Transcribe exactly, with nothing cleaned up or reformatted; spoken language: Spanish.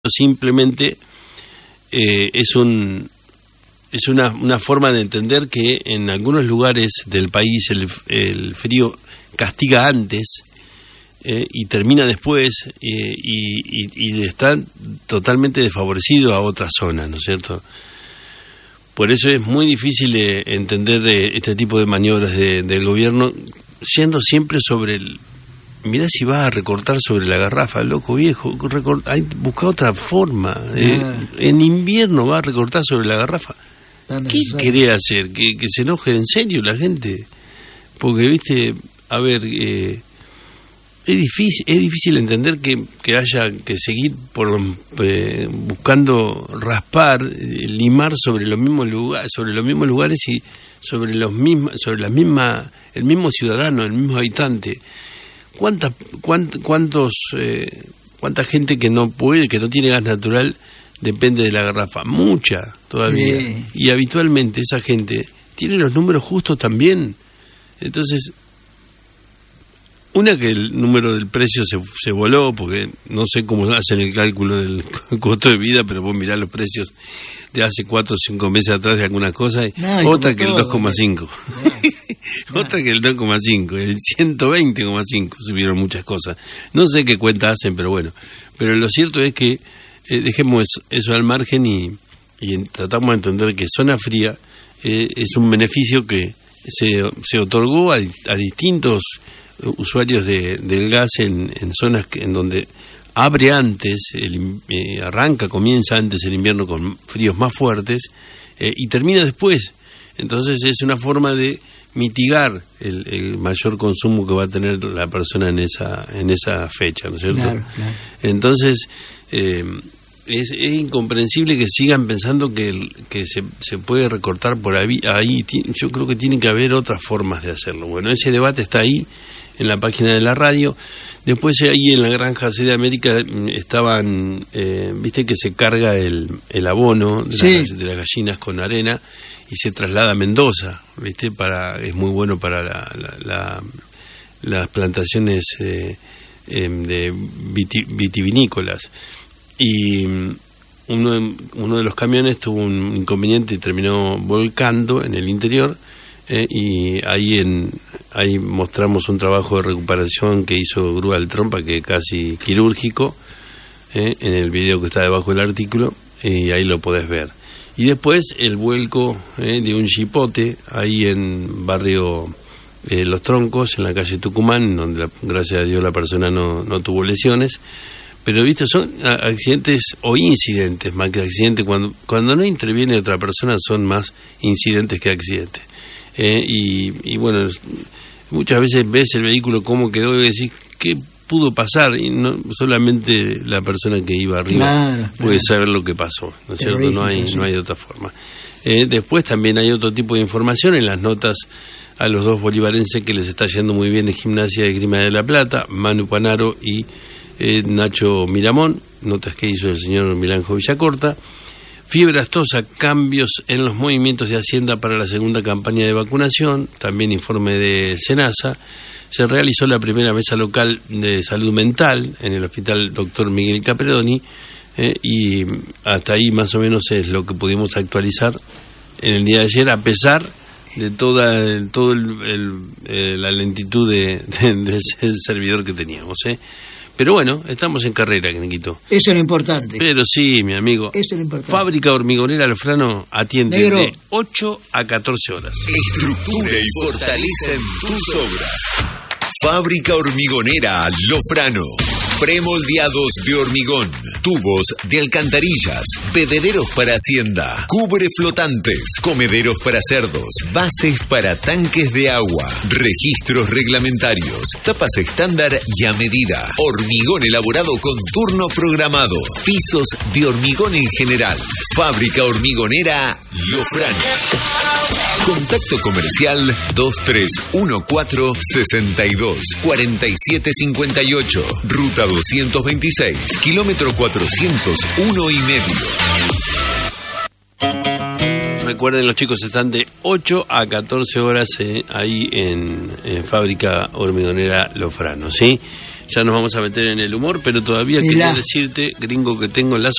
simplemente eh, es un es una, una forma de entender que en algunos lugares del país el, el frío castiga antes eh, y termina después eh, y, y, y está totalmente desfavorecido a otras zonas, ¿no es cierto? Por eso es muy difícil eh, entender de este tipo de maniobras de, del gobierno, siendo siempre sobre el... Mirá si vas a recortar sobre la garrafa, loco viejo, recort, hay, busca otra forma. Eh, en invierno va a recortar sobre la garrafa. ¿Qué querés hacer? ¿Que, que se enoje en serio la gente? Porque, viste, a ver, eh, es difícil es difícil entender que, que haya que seguir por eh, buscando raspar, eh, limar sobre los mismos lugares, sobre los mismos lugares y sobre los mismos, sobre la misma, el mismo ciudadano, el mismo habitante. ¿Cuánta, cuánt, cuántos, eh, cuánta gente que no puede, que no tiene gas natural, depende de la garrafa? Mucha todavía. Sí. Y habitualmente esa gente tiene los números justos también. Entonces, una que el número del precio se, se voló, porque no sé cómo hacen el cálculo del costo de vida, pero vos mirás los precios de hace cuatro o cinco meses atrás de algunas cosas, no, otra que todo, el dos coma cinco. Otra que el dos coma cinco, el ciento veinte coma cinco subieron muchas cosas. No sé qué cuenta hacen, pero bueno. Pero lo cierto es que eh, dejemos eso, eso al margen y, y en, tratamos de entender que zona fría eh, es un beneficio que se, se otorgó a, a distintos usuarios de, del gas en, en zonas que, en donde abre antes, el, eh, arranca, comienza antes el invierno con fríos más fuertes eh, y termina después. Entonces es una forma de mitigar el, el mayor consumo que va a tener la persona en esa en esa fecha, ¿no es cierto? Claro, claro. Entonces eh, es, es incomprensible que sigan pensando que el, que se, se puede recortar por ahí, ahí. Yo creo que tiene que haber otras formas de hacerlo. Bueno, ese debate está ahí en la página de la radio. Después ahí en la granja C de América estaban, eh, viste que se carga el, el abono de, sí. las, de las gallinas con arena y se traslada a Mendoza, viste, para es muy bueno para la, la, la, las plantaciones eh, eh, de viti, vitivinícolas. Y uno, uno de los camiones tuvo un inconveniente y terminó volcando en el interior. Eh, y ahí en ahí mostramos un trabajo de recuperación que hizo Grúa del Trompa, que es casi quirúrgico, eh, en el video que está debajo del artículo, y eh, ahí lo podés ver. Y después el vuelco eh, de un chipote ahí en barrio eh, Los Troncos, en la calle Tucumán, donde la, gracias a Dios la persona no, no tuvo lesiones. Pero viste, son accidentes o incidentes más que accidentes. Cuando, cuando no interviene otra persona son más incidentes que accidentes. Eh, y, y bueno, muchas veces ves el vehículo cómo quedó y decís qué pudo pasar, y no solamente la persona que iba arriba claro, puede claro. saber lo que pasó, ¿no es cierto? No hay, sí. no hay de otra forma. Eh, después también hay otro tipo de información en las notas a los dos bolivarenses que les está yendo muy bien en Gimnasia de Grima de la Plata, Manu Panaro y eh, Nacho Miramón, notas que hizo el señor Milanjo Villacorta. Fiebre aftosa, cambios en los movimientos de Hacienda para la segunda campaña de vacunación, también informe de SENASA. Se realizó la primera mesa local de salud mental en el hospital doctor Miguel Capredoni, eh, y hasta ahí más o menos es lo que pudimos actualizar en el día de ayer, a pesar de toda todo el, el, eh, la lentitud de, de, de ese servidor que teníamos, ¿eh? Pero bueno, estamos en carrera, Niquito. Eso es lo importante. Pero sí, mi amigo. Eso es lo importante. Fábrica Hormigonera Lofrano atiende Negro. De ocho a catorce horas. Estructura y fortalecen tus obras. Fábrica Hormigonera Lofrano. Premoldeados de hormigón, tubos de alcantarillas, bebederos para hacienda, cubre flotantes, comederos para cerdos, bases para tanques de agua, registros reglamentarios, tapas estándar y a medida, hormigón elaborado con turno programado, pisos de hormigón en general. Fábrica Hormigonera Lofrano. Contacto comercial dos tres uno cuatro, seis dos, cuatro siete cinco ocho, ruta doscientos veintiséis, kilómetro cuatrocientos uno y medio. Recuerden, los chicos están de ocho a catorce horas eh, ahí en, en Fábrica Hormigonera Lofrano, ¿sí? ya nos vamos a meter en el humor, pero todavía Mirá. quería decirte, gringo, que tengo la